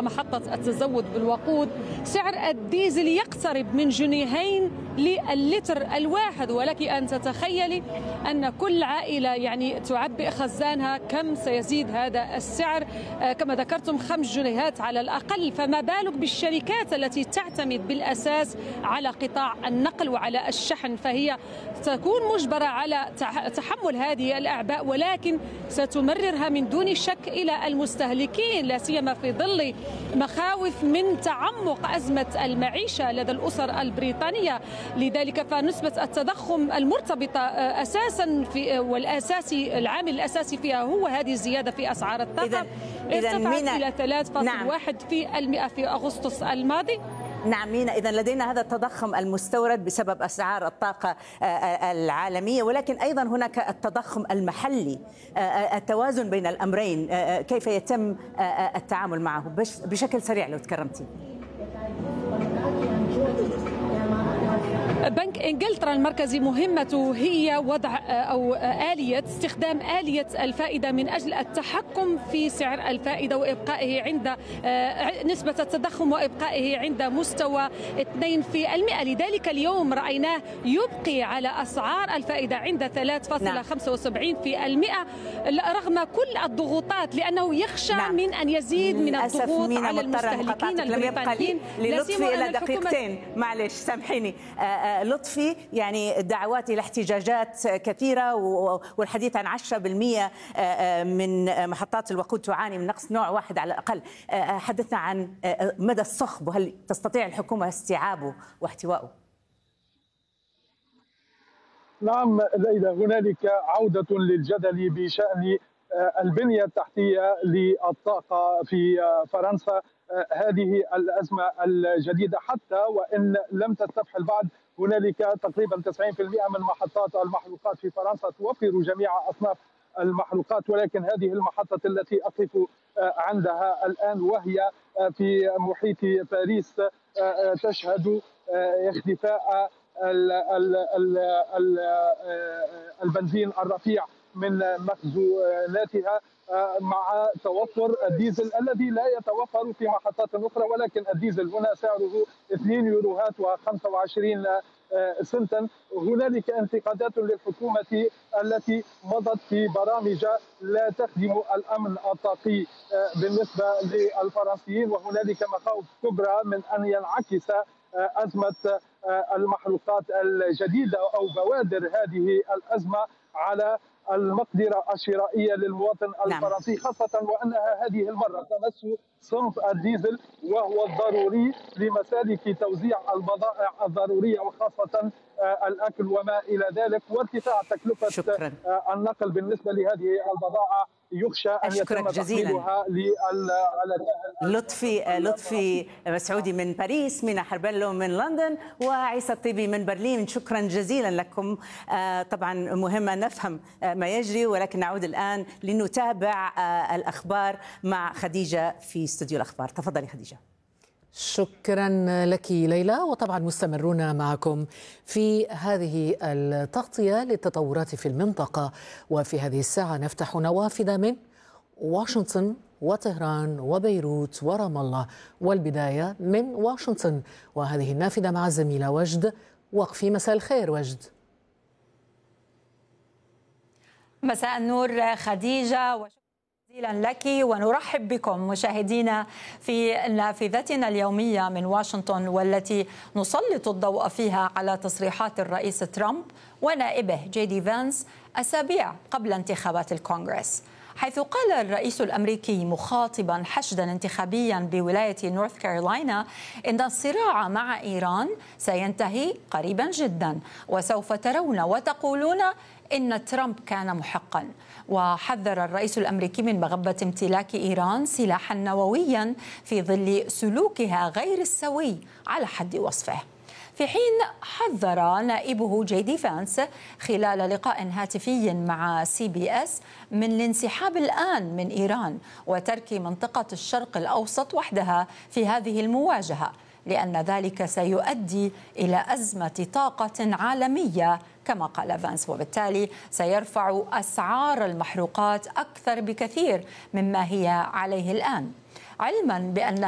محطة التزود بالوقود سعر الديزل يقترب من جنيهين للتر الواحد، ولك أن تتخيلي أن كل عائلة يعني تعبئ خزانها كم سيزيد هذا السعر، كما ذكرتم 5 جنيهات على الأقل، فما بالك بالشركات التي تعتمد بالأساس على قطاع النقل وعلى الشحن، فهي تكون مجبرة على تحمل هذه الأعباء، ولكن ستمررها من دون شك إلى المستهلكين، لا سيما في ظل مخاوف من تعمق أزمة المعيشة لدى الأسر البريطانية. لذلك فنسبة التضخم المرتبطة أساسا والأساسي العامل الأساسي فيها هو هذه الزيادة في أسعار الطاقة، ارتفعت إلى 3.1% في أغسطس الماضي. نعم مينا، إذا لدينا هذا التضخم المستورد بسبب أسعار الطاقة العالمية، ولكن أيضا هناك التضخم المحلي. التوازن بين الأمرين كيف يتم التعامل معه بشكل سريع لو تكرمتي؟ بنك إنجلترا المركزي مهمته هي وضع أو استخدام آلية الفائدة من أجل التحكم في سعر الفائدة وإبقائه عند نسبة التضخم وإبقائه عند مستوى 2%. لذلك اليوم رأيناه يبقي على أسعار الفائدة عند 3.75% رغم كل الضغوطات، لأنه يخشى من أن يزيد من الضغوط على المستهلكين البريطانيين. للطفي إلى دقيقتين، معلش سامحيني لطفي، يعني دعوات إلى احتجاجات كثيرة والحديث عن 10% من محطات الوقود تعاني من نقص نوع واحد على الأقل. حدثنا عن مدى الصخب، وهل تستطيع الحكومة استيعابه واحتوائه؟ نعم ليلى، هنالك عودة للجدل بشأن البنية التحتية للطاقة في فرنسا. هذه الأزمة الجديدة حتى وإن لم تستفحل بعد، هنالك تقريبا 90% من محطات المحروقات في فرنسا توفر جميع أصناف المحروقات، ولكن هذه المحطة التي أقف عندها الآن وهي في محيط باريس تشهد اختفاء البنزين الرفيع من مخزوناتها مع توفر الديزل الذي لا يتوفر في محطات أخرى، ولكن الديزل هنا سعره 2 يوروهات و25 سنتا. هنالك انتقادات للحكومة التي مضت في برامج لا تخدم الأمن الطاقي بالنسبة للفرنسيين، وهنالك مخاوف كبرى من أن ينعكس أزمة المحروقات الجديدة أو بوادر هذه الأزمة على المقدرة الشرائية للمواطن الفرنسي، خاصة وأنها هذه المرة تمس صنف الديزل وهو الضروري لمسالك توزيع البضائع الضرورية وخاصة الأكل وما إلى ذلك، وارتفاع تكلفة النقل بالنسبة لهذه البضائع يخشى أن يتم تحميلها لطفي مسعودي من باريس، مينا حربلو من لندن، وعيسى الطيبي من برلين. شكرا جزيلا لكم. طبعا مهمة نفهم ما يجري، ولكن نعود الآن لنتابع الأخبار مع خديجة في استوديو الأخبار. تفضلي خديجة. شكرا لك ليلى، وطبعا مستمرون معكم في هذه التغطية للتطورات في المنطقة. وفي هذه الساعة نفتح نوافذ من واشنطن وطهران وبيروت ورام الله، والبداية من واشنطن، وهذه النافذة مع الزميلة وجد وقفي. مساء الخير وجد. مساء النور خديجة، جزيلا لك، ونرحب بكم مشاهدينا في نافذتنا اليومية من واشنطن، والتي نسلط الضوء فيها على تصريحات الرئيس ترامب ونائبه جيدي فانس أسابيع قبل انتخابات الكونغرس، حيث قال الرئيس الأمريكي مخاطبا حشدا انتخابيا بولاية نورث كارولاينا إن الصراع مع إيران سينتهي قريبا جدا، وسوف ترون وتقولون إن ترامب كان محقا. وحذر الرئيس الأمريكي من مغبة امتلاك إيران سلاحا نوويا في ظل سلوكها غير السوي على حد وصفه، في حين حذر نائبه جيدي فانس خلال لقاء هاتفي مع CBS من الانسحاب الآن من إيران وترك منطقة الشرق الأوسط وحدها في هذه المواجهة، لأن ذلك سيؤدي إلى أزمة طاقة عالمية كما قال فانس، وبالتالي سيرفع أسعار المحروقات أكثر بكثير مما هي عليه الآن، علما بأن